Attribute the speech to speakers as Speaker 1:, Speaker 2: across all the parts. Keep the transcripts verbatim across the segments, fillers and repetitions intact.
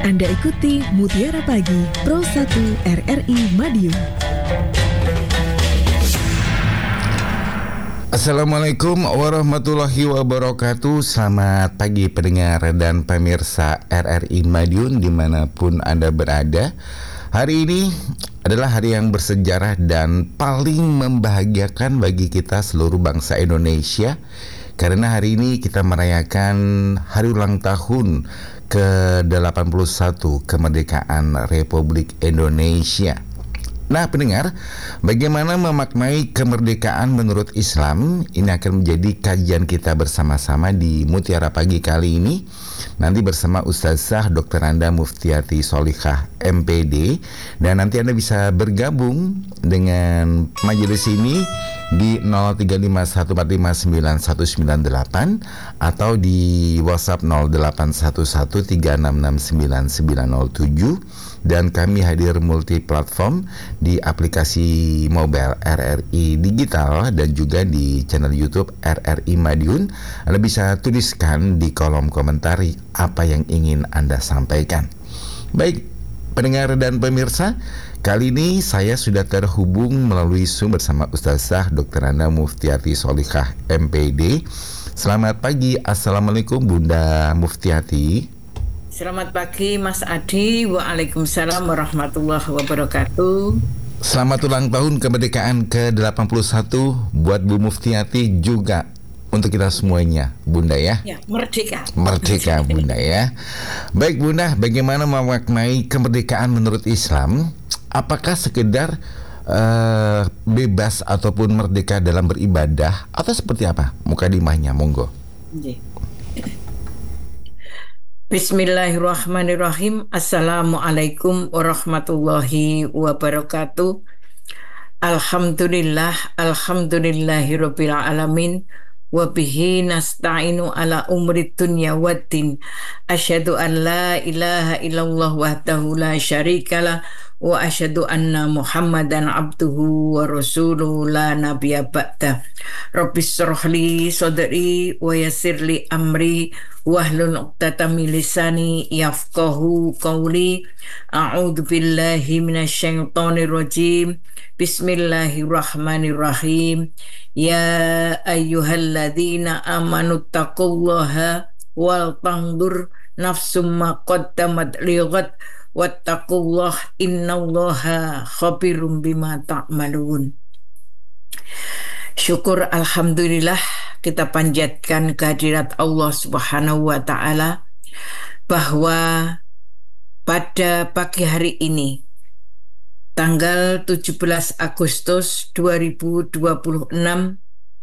Speaker 1: Anda ikuti Mutiara Pagi Pro satu R R I Madiun.
Speaker 2: Assalamualaikum warahmatullahi wabarakatuh. Selamat pagi pendengar dan pemirsa R R I Madiun dimanapun Anda berada. Hari ini adalah hari yang bersejarah dan paling membahagiakan bagi kita seluruh bangsa Indonesia, karena hari ini kita merayakan hari ulang tahun ke delapan puluh satu kemerdekaan Republik Indonesia. Nah pendengar, bagaimana memaknai kemerdekaan menurut Islam? Ini akan menjadi kajian kita bersama-sama di Mutiara Pagi kali ini. Nanti bersama Ustazah Doktor Anda Muftiati Solikah M P D. Dan nanti Anda bisa bergabung dengan majelis ini di nol tiga lima satu empat lima sembilan satu sembilan delapan atau di WhatsApp nol delapan satu satu tiga enam enam sembilan sembilan nol tujuh, dan kami hadir multi platform di aplikasi mobile R R I Digital dan juga di channel YouTube R R I Madiun. Anda bisa tuliskan di kolom komentar apa yang ingin Anda sampaikan. Baik pendengar dan pemirsa, kali ini saya sudah terhubung melalui Zoom bersama Ustazah Doktor Anda Muftiati Solikah M P D. Selamat pagi, Assalamualaikum Bunda Muftiati.
Speaker 3: Selamat pagi Mas Adi. Waalaikumsalam warahmatullahi wabarakatuh.
Speaker 2: Selamat ulang tahun kemerdekaan ke delapan puluh satu buat Bu Muftiati, juga untuk kita semuanya Bunda ya.
Speaker 3: Ya, merdeka.
Speaker 2: Merdeka Bunda ya. Baik Bunda, bagaimana memaknai kemerdekaan menurut Islam? Apakah sekedar uh, bebas ataupun merdeka dalam beribadah, atau seperti apa? Mukadimahnya, monggo.
Speaker 3: Oke. Bismillahirrahmanirrahim. Assalamualaikum warahmatullahi wabarakatuh. Alhamdulillah, alhamdulillahirabbil alamin. Wa bihi nasta'inu ala umri dunya waddin. Asyhadu an la ilaha illallah wahdahu la syarikalah wa asyhadu anna Muhammadan abduhu wa rasuluhu la nabiyya ba'da. Rabbis shrah li sadri wa yassir li amri wahlul 'uqdatam min lisani yafqahu qawli. A'udzu billahi minasyaitonir rajim. Bismillahirrahmanirrahim. Ya ayyuhalladzina amanu taqullaha wal tandur nafsum ma qaddamat lighad wattaqullah innallaha khabirum bima ta'malun. Syukur alhamdulillah kita panjatkan kehadirat Allah Subhanahu wa taala bahwa pada pagi hari ini tanggal tujuh belas Agustus dua ribu dua puluh enam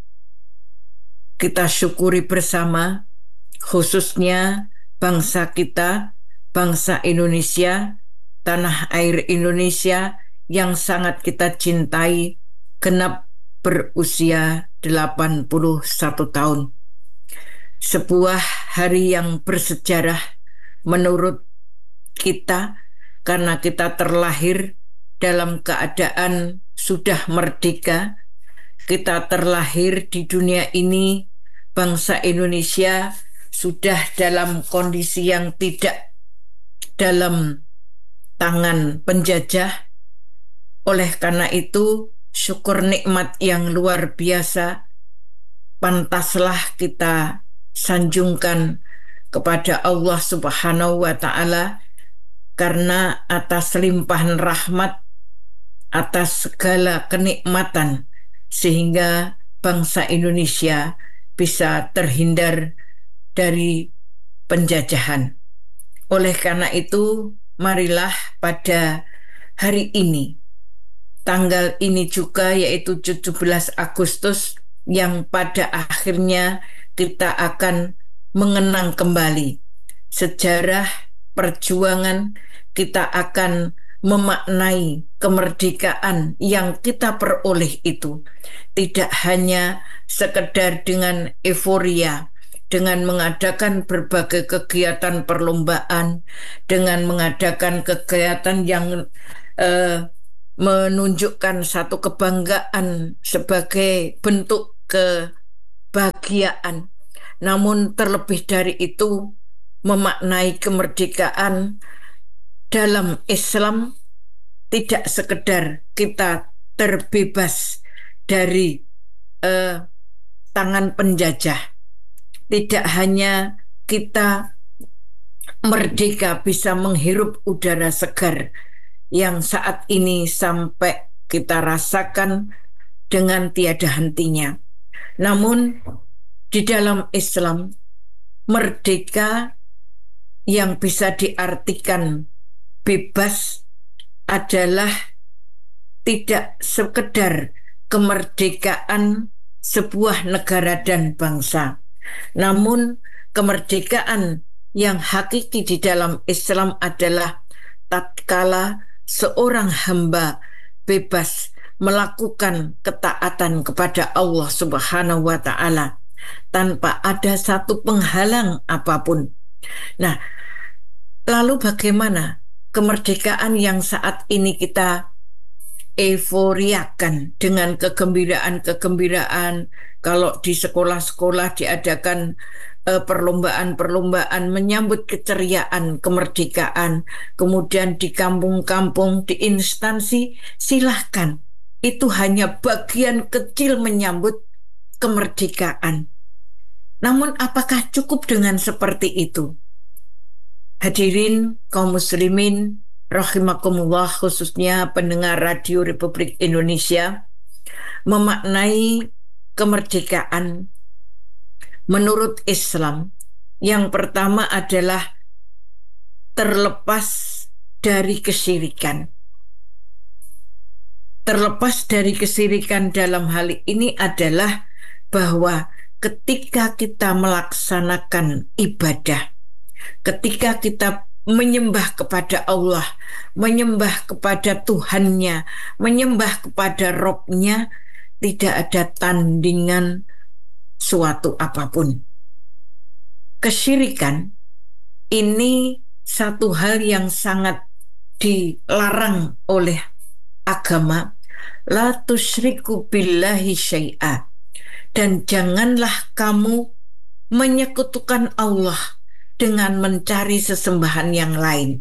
Speaker 3: kita syukuri bersama, khususnya bangsa kita, bangsa Indonesia, tanah air Indonesia yang sangat kita cintai, genap berusia delapan puluh satu tahun. Sebuah hari yang bersejarah menurut kita, karena kita terlahir dalam keadaan sudah merdeka. Kita terlahir di dunia ini, bangsa Indonesia sudah dalam kondisi yang tidak dalam tangan penjajah. Oleh karena itu, syukur nikmat yang luar biasa pantaslah kita sanjungkan kepada Allah Subhanahu wa taala, karena atas limpahan rahmat, atas segala kenikmatan, sehingga bangsa Indonesia bisa terhindar dari penjajahan. Oleh karena itu, marilah pada hari ini, tanggal ini juga, yaitu tujuh belas Agustus, yang pada akhirnya kita akan mengenang kembali sejarah perjuangan, kita akan memaknai kemerdekaan yang kita peroleh itu tidak hanya sekedar dengan euforia, dengan mengadakan berbagai kegiatan perlombaan, dengan mengadakan kegiatan yang eh, menunjukkan satu kebanggaan sebagai bentuk kebahagiaan. Namun terlebih dari itu, memaknai kemerdekaan dalam Islam tidak sekedar kita terbebas dari eh, tangan penjajah, tidak hanya kita merdeka bisa menghirup udara segar yang saat ini sampai kita rasakan dengan tiada hentinya. Namun di dalam Islam, merdeka yang bisa diartikan bebas adalah tidak sekedar kemerdekaan sebuah negara dan bangsa, namun kemerdekaan yang hakiki di dalam Islam adalah tatkala seorang hamba bebas melakukan ketaatan kepada Allah Subhanahu wa Ta'ala tanpa ada satu penghalang apapun. Nah, lalu bagaimana kemerdekaan yang saat ini kita euforiakan dengan kegembiraan-kegembiraan? Kalau di sekolah-sekolah diadakan eh, perlombaan-perlombaan menyambut keceriaan kemerdekaan, kemudian di kampung-kampung, di instansi, silahkan. Itu hanya bagian kecil menyambut kemerdekaan. Namun apakah cukup dengan seperti itu? Hadirin kaum muslimin rahimakumullah, khususnya pendengar Radio Republik Indonesia, memaknai kemerdekaan menurut Islam yang pertama adalah terlepas dari kesyirikan. Terlepas dari kesyirikan dalam hal ini adalah bahwa ketika kita melaksanakan ibadah, ketika kita menyembah kepada Allah, menyembah kepada Tuhannya, menyembah kepada Robnya, tidak ada tandingan suatu apapun. Kesyirikan ini satu hal yang sangat dilarang oleh agama. La tusyriku billahi syai'a. Dan janganlah kamu menyekutukan Allah dengan mencari sesembahan yang lain.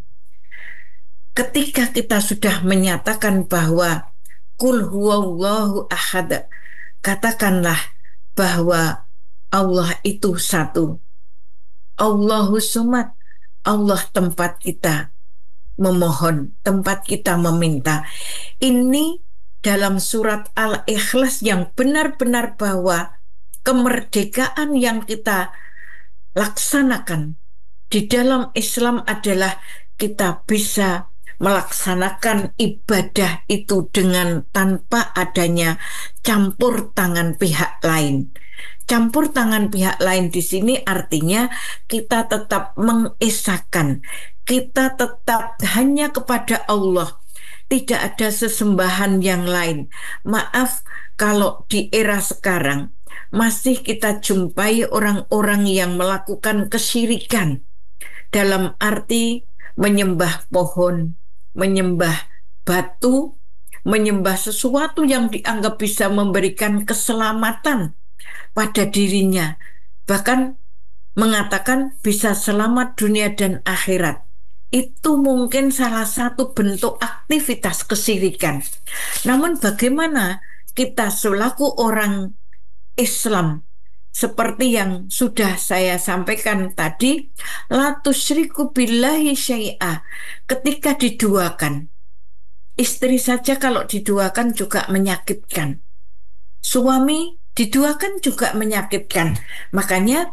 Speaker 3: Ketika kita sudah menyatakan bahwa Qul huwallahu ahad, katakanlah bahwa Allah itu satu. Allahu somad, Allah tempat kita memohon, tempat kita meminta. Ini dalam surat Al-Ikhlas yang benar-benar bahwa kemerdekaan yang kita laksanakan di dalam Islam adalah kita bisa melaksanakan ibadah itu dengan tanpa adanya campur tangan pihak lain. Campur tangan pihak lain di sini artinya kita tetap mengesahkan, kita tetap hanya kepada Allah. Tidak ada sesembahan yang lain. Maaf kalau di era sekarang masih kita jumpai orang-orang yang melakukan kesyirikan dalam arti menyembah pohon, menyembah batu, menyembah sesuatu yang dianggap bisa memberikan keselamatan pada dirinya, bahkan mengatakan bisa selamat dunia dan akhirat. Itu mungkin salah satu bentuk aktivitas kesyirikan. Namun bagaimana kita selaku orang Islam, seperti yang sudah saya sampaikan tadi, la tusyriku billahi syai'a, ketika diduakan. Istri saja kalau diduakan juga menyakitkan. Suami diduakan juga menyakitkan. Makanya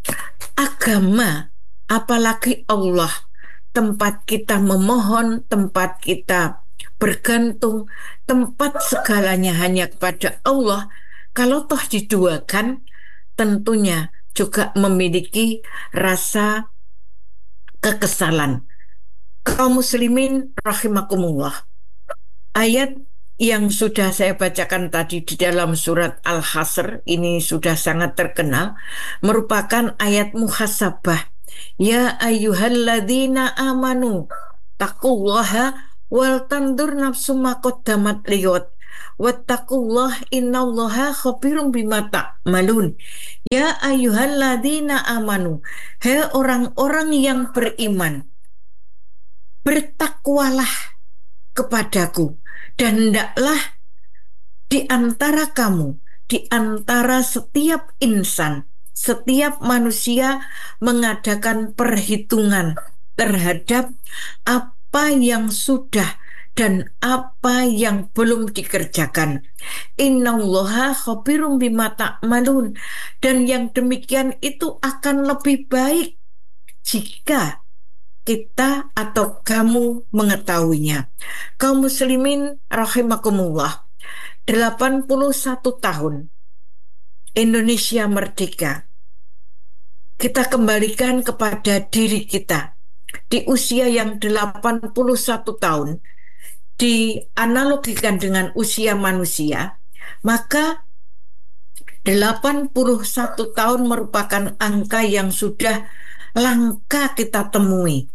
Speaker 3: agama, apalagi Allah, tempat kita memohon, tempat kita bergantung, tempat segalanya hanya kepada Allah. Kalau toh diduakan, tentunya juga memiliki rasa kekesalan. Kaum muslimin rahimakumullah, ayat yang sudah saya bacakan tadi di dalam surat Al-Hasr ini sudah sangat terkenal, merupakan ayat muhasabah. Ya ayyuhalladzina amanu taqullaha wal tandur nafsu ma qaddamat liwat wattaqullah innallaha khabirum bima ta'malun. Ya ayyuhalladzina amanu, hai orang-orang yang beriman, bertakwalah kepadaku, dan hendaklah di antara kamu, di antara setiap insan, setiap manusia mengadakan perhitungan terhadap apa yang sudah dan apa yang belum dikerjakan. Innallaha khabirum bima ta'malun. Dan yang demikian itu akan lebih baik jika kita atau kamu mengetahuinya. Kaum muslimin rahimakumullah, delapan puluh satu tahun Indonesia merdeka. Kita kembalikan kepada diri kita di usia yang delapan puluh satu tahun, dianalogikan dengan usia manusia, maka delapan puluh satu tahun merupakan angka yang sudah langka kita temui.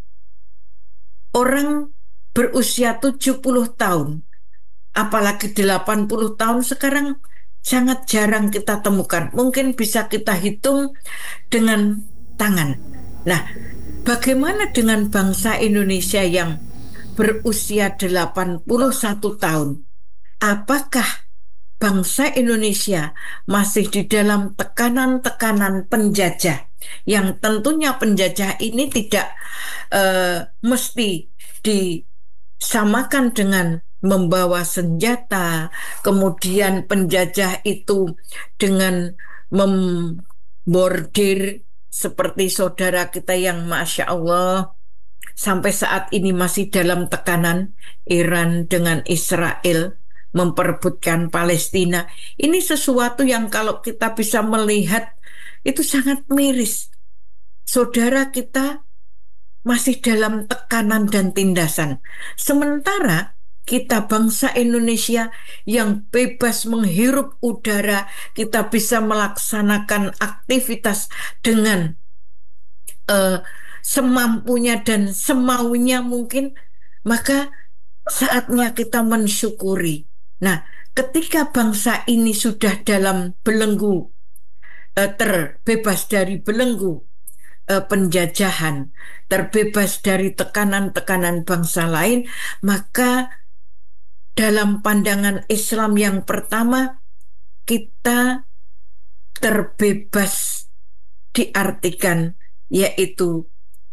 Speaker 3: Orang berusia tujuh puluh tahun, apalagi delapan puluh tahun sekarang sangat jarang kita temukan. Mungkin bisa kita hitung dengan tangan. Nah, bagaimana dengan bangsa Indonesia yang berusia delapan puluh satu tahun? Apakah bangsa Indonesia masih di dalam tekanan-tekanan penjajah, yang tentunya penjajah ini tidak uh, mesti disamakan dengan membawa senjata, kemudian penjajah itu dengan membordir seperti saudara kita yang Masya Allah sampai saat ini masih dalam tekanan, Iran dengan Israel memperebutkan Palestina. Ini sesuatu yang kalau kita bisa melihat itu sangat miris. Saudara kita masih dalam tekanan dan tindasan. Sementara kita bangsa Indonesia yang bebas menghirup udara, kita bisa melaksanakan aktivitas dengan uh, semampunya dan semaunya mungkin, maka saatnya kita mensyukuri. Nah, ketika bangsa ini sudah dalam belenggu, uh, terbebas dari belenggu uh, penjajahan, terbebas dari tekanan-tekanan bangsa lain, maka dalam pandangan Islam yang pertama, kita terbebas diartikan yaitu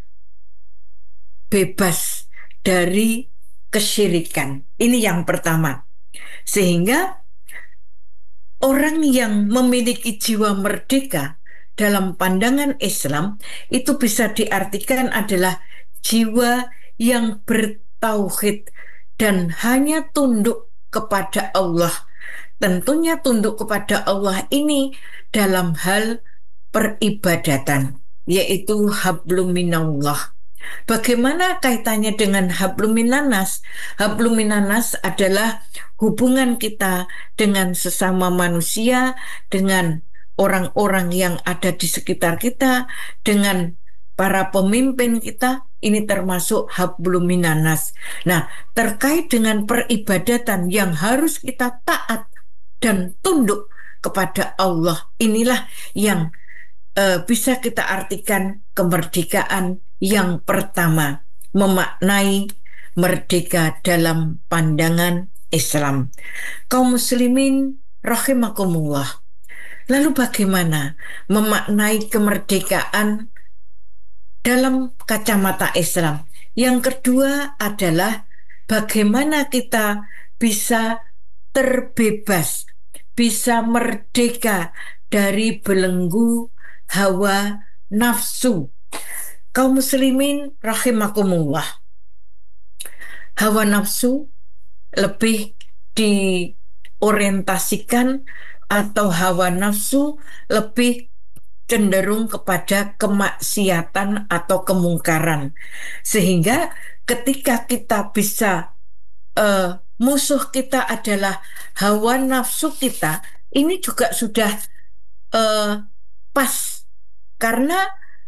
Speaker 3: bebas dari kesyirikan. Ini yang pertama. Sehingga orang yang memiliki jiwa merdeka dalam pandangan Islam itu bisa diartikan adalah jiwa yang bertauhid dan hanya tunduk kepada Allah. Tentunya tunduk kepada Allah ini dalam hal peribadatan, yaitu hablum minallah. Bagaimana kaitannya dengan hablum minanas? Hablum minanas adalah hubungan kita dengan sesama manusia, dengan orang-orang yang ada di sekitar kita, dengan para pemimpin kita. Ini termasuk hablum minanas. Nah, terkait dengan peribadatan yang harus kita taat dan tunduk kepada Allah, inilah yang uh, bisa kita artikan kemerdekaan yang pertama, memaknai merdeka dalam pandangan Islam. Kaum muslimin rahimakumullah. Lalu bagaimana memaknai kemerdekaan dalam kacamata Islam? Yang kedua adalah bagaimana kita bisa terbebas, bisa merdeka dari belenggu hawa nafsu. Kaum muslimin rahimakumullah, hawa nafsu lebih diorientasikan atau hawa nafsu lebih cenderung kepada kemaksiatan atau kemungkaran. Sehingga ketika kita bisa uh, musuh kita adalah hawa nafsu kita, ini juga sudah uh, pas. Karena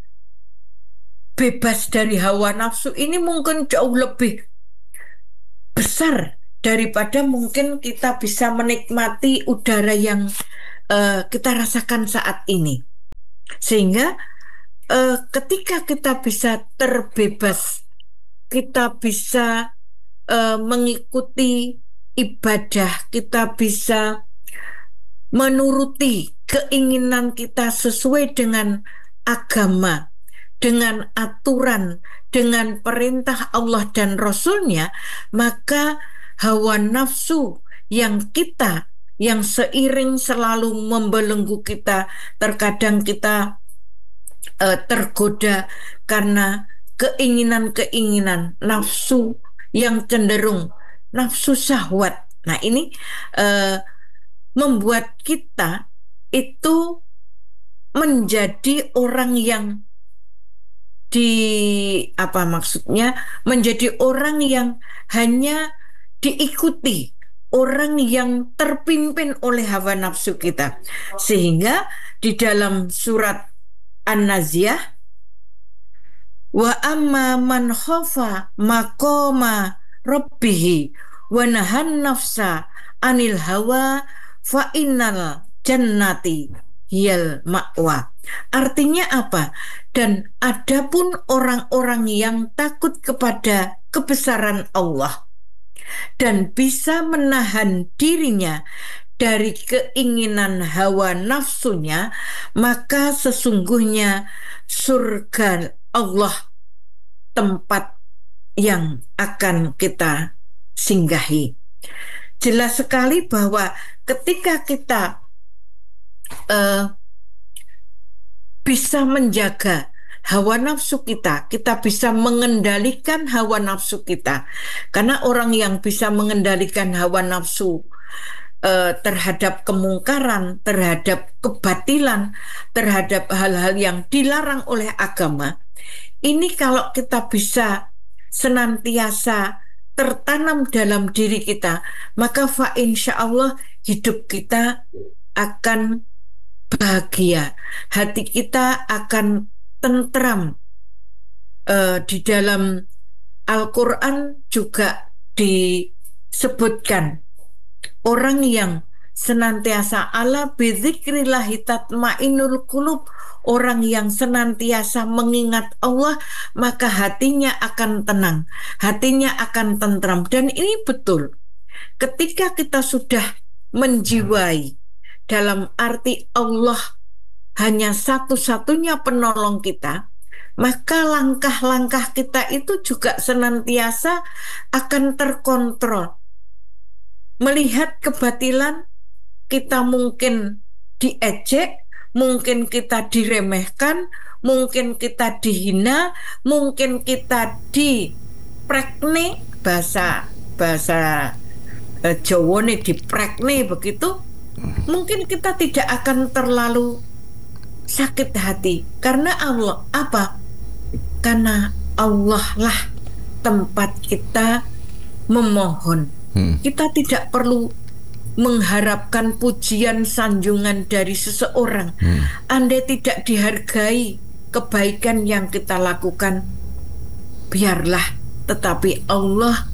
Speaker 3: bebas dari hawa nafsu ini mungkin jauh lebih besar daripada mungkin kita bisa menikmati udara yang uh, kita rasakan saat ini. Sehingga uh, ketika kita bisa terbebas kita bisa uh, mengikuti ibadah, kita bisa menuruti keinginan kita sesuai dengan agama, dengan aturan, dengan perintah Allah dan Rasul-Nya, maka hawa nafsu yang kita, yang seiring selalu membelenggu kita, terkadang kita uh, tergoda karena keinginan-keinginan nafsu yang cenderung nafsu syahwat. Nah ini uh, membuat kita itu menjadi orang yang di apa maksudnya menjadi orang yang hanya diikuti, orang yang terpimpin oleh hawa nafsu kita. Sehingga di dalam surat An-Nazi'ah, wa amma man khafa maqama rabbihi wa nahan nafsa anil hawa fa innal jannati hiyal ma'wa. Artinya apa? Dan adapun orang-orang yang takut kepada kebesaran Allah dan bisa menahan dirinya dari keinginan hawa nafsunya, maka sesungguhnya surga Allah tempat yang akan kita singgahi. Jelas sekali bahwa ketika kita uh, bisa menjaga hawa nafsu kita, kita bisa mengendalikan hawa nafsu kita. Karena orang yang bisa mengendalikan hawa nafsu uh, terhadap kemungkaran, terhadap kebatilan, terhadap hal-hal yang dilarang oleh agama, ini kalau kita bisa senantiasa tertanam dalam diri kita, maka fa insya Allah hidup kita akan bahagia, hati kita akan tentram. Uh, di dalam Al-Quran juga disebutkan orang yang senantiasa ala bidzikrillahi tatmainul qulub, orang yang senantiasa mengingat Allah, maka hatinya akan tenang, hatinya akan tentram. Dan ini betul, ketika kita sudah menjiwai dalam arti Allah hanya satu-satunya penolong kita, maka langkah-langkah kita itu juga senantiasa akan terkontrol. Melihat kebatilan, kita mungkin diejek, mungkin kita diremehkan, mungkin kita dihina, mungkin kita diprekne, bahasa bahasa eh, Jawa nih diprekne begitu, mungkin kita tidak akan terlalu sakit hati. Karena Allah apa? Karena Allah lah tempat kita memohon. Hmm. Kita tidak perlu mengharapkan pujian sanjungan dari seseorang. Hmm. Andai tidak dihargai kebaikan yang kita lakukan, biarlah, tetapi Allah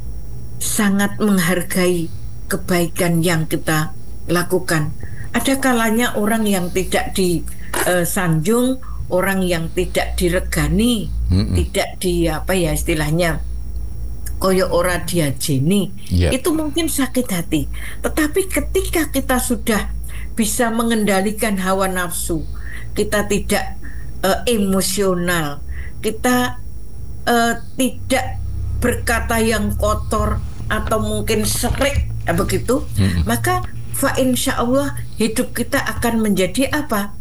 Speaker 3: sangat menghargai kebaikan yang kita lakukan. Ada kalanya orang yang tidak disanjung, orang yang tidak diregani, hmm. tidak di apa ya istilahnya, koyo ora diajeni, yeah. itu mungkin sakit hati. Tetapi ketika kita sudah bisa mengendalikan hawa nafsu, kita tidak uh, emosional, kita uh, tidak berkata yang kotor atau mungkin serik, ya begitu, hmm. maka fa insya Allah hidup kita akan menjadi apa?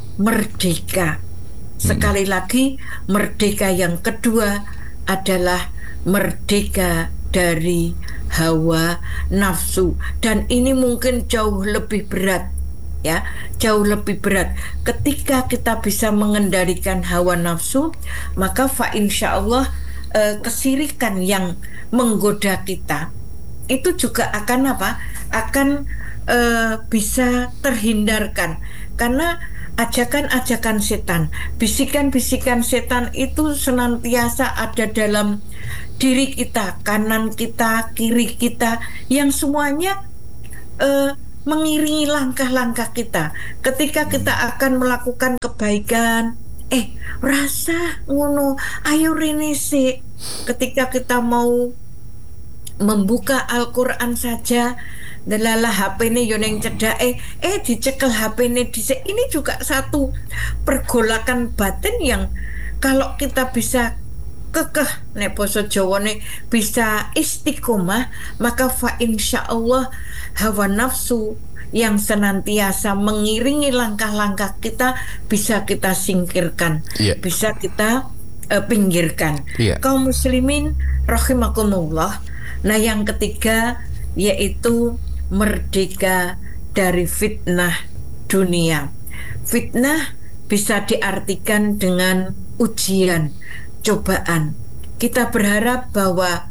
Speaker 3: Merdeka. Sekali hmm. lagi, merdeka yang kedua adalah merdeka dari hawa nafsu. Dan ini mungkin jauh lebih berat, ya, jauh lebih berat. Ketika kita bisa mengendalikan hawa nafsu, maka fa insya Allah eh, kesirikan yang menggoda kita itu juga akan apa? Akan eh, bisa terhindarkan. Karena ajakan-ajakan setan, bisikan-bisikan setan itu senantiasa ada dalam diri kita, kanan kita, kiri kita, yang semuanya uh, mengiringi langkah-langkah kita. Ketika kita akan melakukan kebaikan, eh rasa ngono, ayo rene sik. Ketika kita mau membuka Al-Quran saja, delalah H P-ne yo neng cedak eh eh dicekel H P-ne dhisik. Ini juga satu pergolakan batin yang kalau kita bisa kekeh, nek basa Jawane bisa istiqomah, maka fa insyaallah hawa nafsu yang senantiasa mengiringi langkah-langkah kita bisa kita singkirkan,
Speaker 2: yeah.
Speaker 3: bisa kita uh, pinggirkan.
Speaker 2: Yeah.
Speaker 3: Kaum muslimin rahimakumullah. Nah, yang ketiga yaitu merdeka dari fitnah dunia. Fitnah bisa diartikan dengan ujian, cobaan. Kita berharap bahwa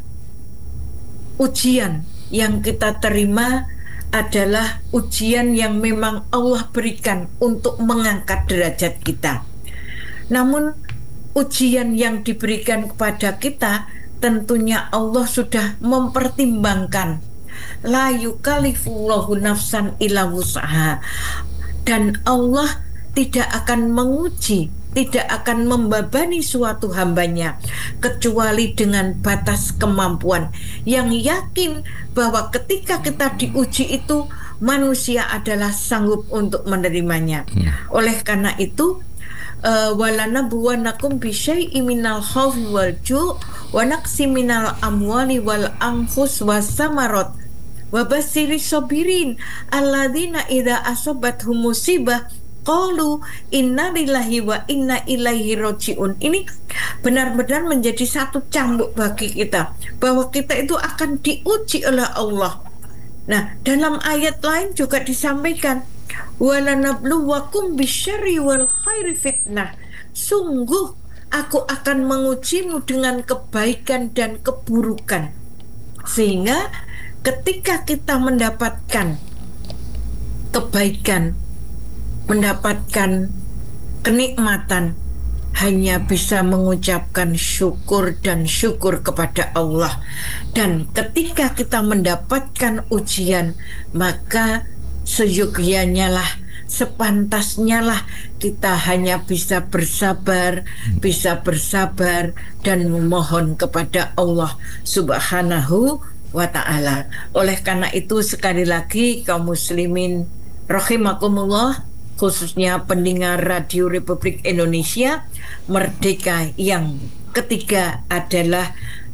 Speaker 3: ujian yang kita terima adalah ujian yang memang Allah berikan untuk mengangkat derajat kita. Namun ujian yang diberikan kepada kita tentunya Allah sudah mempertimbangkan. La yukallifullahu nafsan illa wus'aha. Dan Allah tidak akan menguji, tidak akan membebani suatu hambanya kecuali dengan batas kemampuan, yang yakin bahwa ketika kita diuji itu manusia adalah sanggup untuk menerimanya. hmm. Oleh karena itu uh, walanabluwannakum bisyai'im minal khawfi wal ju' wa naqsi minal amwali wal anfus wasamarat wa basyirish sabirin alladzina idza asabathum musibah qalu inna lillahi wa inna ilaihi rajiun. Ini benar-benar menjadi satu cambuk bagi kita bahwa kita itu akan diuji oleh Allah. Nah, dalam ayat lain juga disampaikan walanabluwakum bisyarri wal khairi fitnah. Sungguh aku akan mengujimu dengan kebaikan dan keburukan. Sehingga ketika kita mendapatkan kebaikan, mendapatkan kenikmatan, hanya bisa mengucapkan syukur dan syukur kepada Allah. Dan ketika kita mendapatkan ujian, maka seyogyanya lah, sepantasnya lah kita hanya bisa bersabar, bisa bersabar dan memohon kepada Allah Subhanahu wa ta'ala. Oleh karena itu sekali lagi kaum muslimin rahimakumullah, khususnya pendengar Radio Republik Indonesia, merdeka yang ketiga adalah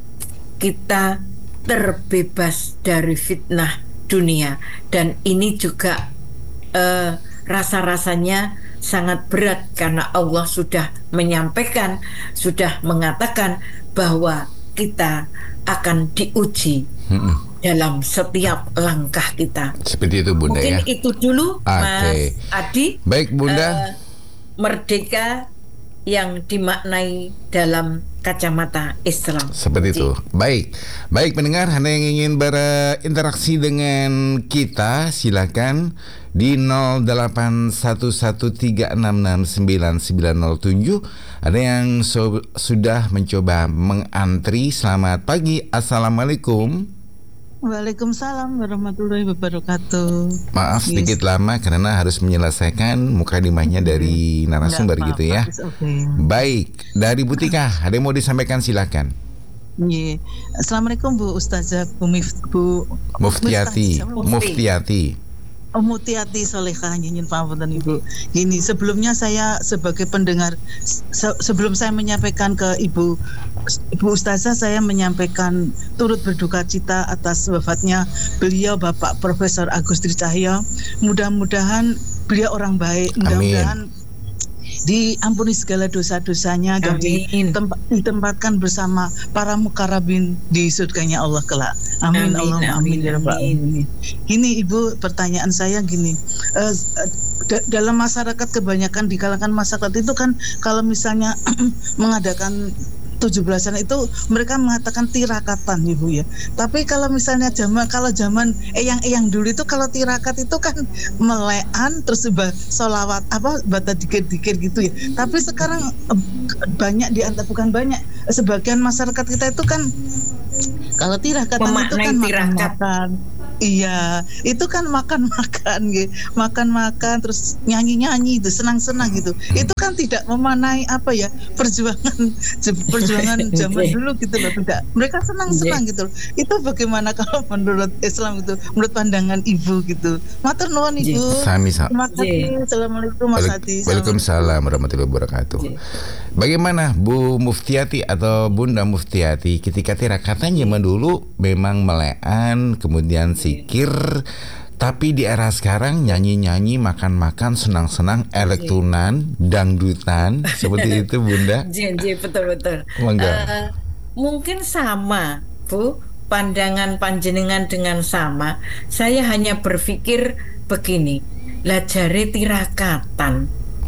Speaker 3: kita terbebas dari fitnah dunia. Dan ini juga uh, rasa-rasanya sangat berat karena Allah sudah menyampaikan, sudah mengatakan bahwa kita akan diuji hmm. dalam setiap langkah kita.
Speaker 2: Seperti itu Bunda.
Speaker 3: Mungkin
Speaker 2: ya.
Speaker 3: itu dulu okay. Mas Adi.
Speaker 2: Baik Bunda. Uh,
Speaker 3: merdeka yang dimaknai dalam kacamata Islam.
Speaker 2: Seperti itu. Baik. Baik pendengar, Anda yang ingin berinteraksi dengan kita, silakan di nol delapan satu satu tiga enam enam sembilan sembilan nol tujuh. Ada yang so, sudah mencoba mengantri. Selamat pagi. Assalamualaikum.
Speaker 4: Waalaikumsalam warahmatullahi wabarakatuh.
Speaker 2: Maaf sedikit yes. lama karena harus menyelesaikan mukadimahnya dari narasumber gitu ya. Okay. Baik, dari Bu Tika, ada yang mau disampaikan silakan.
Speaker 4: Yeah. Assalamualaikum Bu Ustazah Bu, Mif, Bu
Speaker 2: Muftiati. Muftiati.
Speaker 4: Oh, Mutiati Solehah, nyinyin pangapunten Ibu. Gini, sebelumnya saya sebagai pendengar, se- sebelum saya menyampaikan ke Ibu Ibu Ustazah, saya menyampaikan turut berduka cita atas wafatnya beliau Bapak Profesor Agus Tri Cahyo. Mudah-mudahan beliau orang baik, mudah-mudahan Amin. diampuni segala dosa-dosanya dan ditemp- ditempatkan bersama para mukarrabin di surganya Allah kelak. Amin, amin, amin, amin, amin. Gini Ibu, pertanyaan saya gini, uh, d- dalam masyarakat kebanyakan di kalangan masyarakat itu kan kalau misalnya mengadakan tujuh belasan itu mereka mengatakan tirakatan Ibu ya. Tapi kalau misalnya zaman kalau zaman eyang-eyang dulu itu kalau tirakat itu kan melean terus solawat apa bata dikir-dikir gitu ya. Tapi sekarang banyak di antara bukan banyak sebagian masyarakat kita itu kan kalau tirakatan itu kan makan-makan. Iya, itu kan makan-makan gitu. Makan-makan terus nyanyi-nyanyi itu senang-senang gitu. Itu kan tidak memanai apa ya perjuangan perjuangan zaman dulu gitu loh, tidak, mereka senang-senang gitu loh. Itu bagaimana kalau menurut Islam itu, menurut pandangan Ibu gitu? Matur nuwun Ibu.
Speaker 2: Sami-sami.
Speaker 4: Terima kasih. Assalamualaikum Mas Hadi.
Speaker 2: Waalaikumsalam warahmatullahi wabarakatuh. Bagaimana Bu Muftiati atau Bunda Muftiati, ketika tirakatan zaman dulu memang melean, kemudian zikir, tapi di era sekarang nyanyi-nyanyi, makan-makan, senang-senang, elektronan, dangdutan, seperti itu Bunda?
Speaker 3: Iya, betul-betul. Uh, mungkin sama, Bu, pandangan panjenengan dengan sama. Saya hanya berpikir begini, lah jare tirakatan.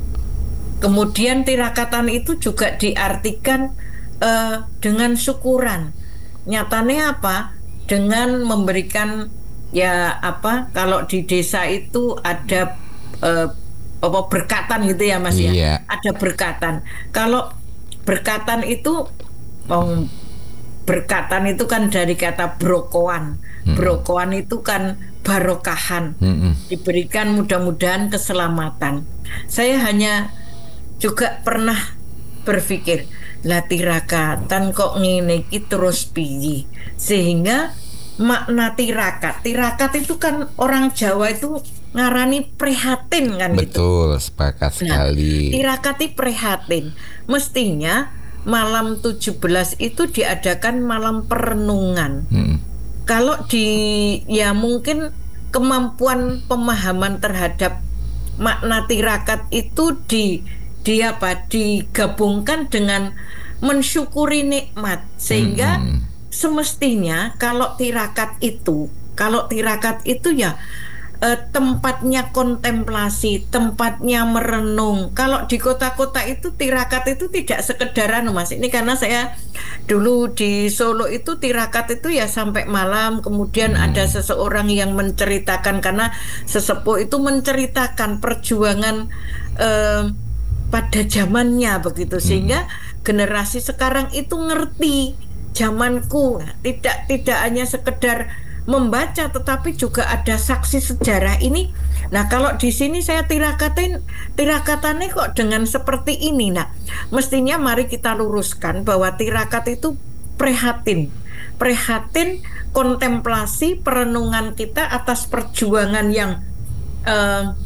Speaker 3: Kemudian tirakatan itu juga diartikan uh, dengan syukuran. Nyatanya apa? Dengan memberikan ya apa, kalau di desa itu ada eh, apa berkatan gitu ya Mas,
Speaker 2: iya.
Speaker 3: ya, ada berkatan. Kalau berkatan itu oh, berkatan itu kan dari kata brokoan. hmm. Brokoan itu kan barokahan, hmm. diberikan mudah-mudahan keselamatan. Saya hanya juga pernah berpikir, lah tirakatan kok ngene iki terus piye, sehingga makna tirakat, tirakat itu kan orang Jawa itu ngarani prihatin kan.
Speaker 2: Betul,
Speaker 3: gitu.
Speaker 2: sepakat
Speaker 3: Nah,
Speaker 2: sekali.
Speaker 3: tirakat itu prihatin. Mestinya malam tujuh belas itu diadakan malam perenungan. Hmm. Kalau di ya mungkin kemampuan pemahaman terhadap makna tirakat itu di di apa digabungkan dengan mensyukuri nikmat, sehingga hmm. semestinya kalau tirakat itu, kalau tirakat itu ya eh, tempatnya kontemplasi, tempatnya merenung. Kalau di kota-kota itu tirakat itu tidak sekedaran Mas. Ini karena saya dulu di Solo itu tirakat itu ya sampai malam, kemudian hmm. ada seseorang yang menceritakan, karena sesepuh itu menceritakan perjuangan eh, pada zamannya begitu, sehingga hmm. generasi sekarang itu ngerti zamanku, tidak tidak hanya sekedar membaca tetapi juga ada saksi sejarah ini. Nah, kalau di sini saya tirakatin tirakatannya kok dengan seperti ini. Nah, mestinya mari kita luruskan bahwa tirakat itu prihatin. Prihatin kontemplasi perenungan kita atas perjuangan yang uh,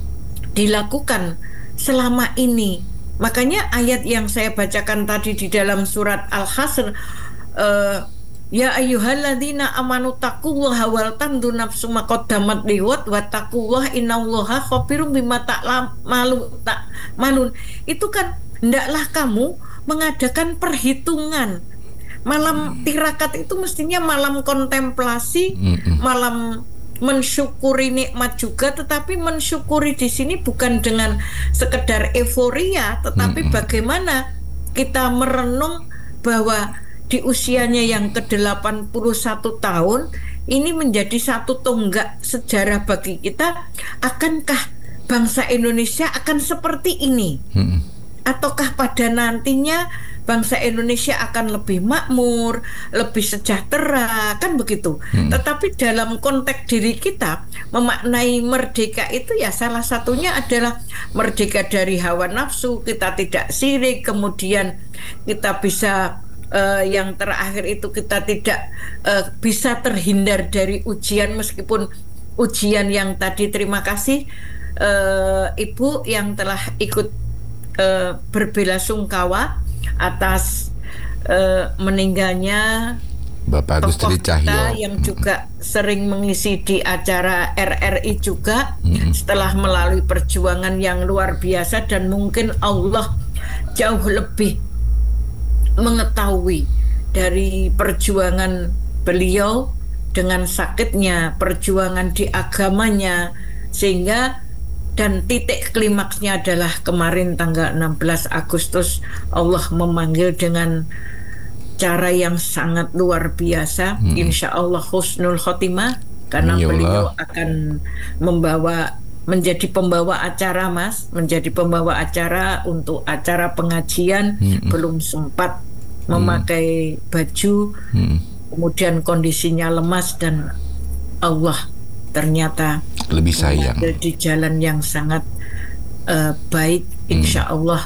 Speaker 3: dilakukan selama ini. Makanya ayat yang saya bacakan tadi di dalam surat Al-Hasr, Uh, ya ayyuhalladzina amanu taqullaha wal tanzur nafsum ma qaddamat liwat wa taqullaha innallaha khabirum bima ta'malun ta'malun. Itu kan hendaklah kamu mengadakan perhitungan. Malam tirakat itu mestinya malam kontemplasi, mm-mm. malam mensyukuri nikmat juga, tetapi mensyukuri di sini bukan dengan sekedar euforia, tetapi mm-mm. bagaimana kita merenung bahwa di usianya yang ke delapan puluh satu tahun ini menjadi satu tonggak sejarah bagi kita. Akankah bangsa Indonesia akan seperti ini? Hmm. Ataukah pada nantinya bangsa Indonesia akan lebih makmur, lebih sejahtera, kan begitu. Hmm. Tetapi dalam konteks diri kita memaknai merdeka itu ya salah satunya adalah merdeka dari hawa nafsu, kita tidak sirik, kemudian kita bisa Uh, yang terakhir itu kita tidak uh, bisa terhindar dari ujian, meskipun ujian yang tadi. Terima kasih uh, Ibu yang telah ikut uh, berbela-sungkawa atas uh, meninggalnya
Speaker 2: Bapak Agustri Cahyo
Speaker 3: yang juga sering mengisi di acara R R I juga, mm-hmm. setelah melalui perjuangan yang luar biasa, dan mungkin Allah jauh lebih mengetahui dari perjuangan beliau dengan sakitnya, perjuangan di agamanya, sehingga dan titik klimaksnya adalah kemarin tanggal enam belas Agustus Allah memanggil dengan cara yang sangat luar biasa. hmm. Insya Allah husnul khotimah, karena ya beliau akan membawa menjadi pembawa acara Mas, menjadi pembawa acara untuk acara pengajian. hmm. Belum sempat memakai hmm. baju, hmm. kemudian kondisinya lemas, dan Allah ternyata
Speaker 2: lebih sayang
Speaker 3: di jalan yang sangat uh, baik. Insya Allah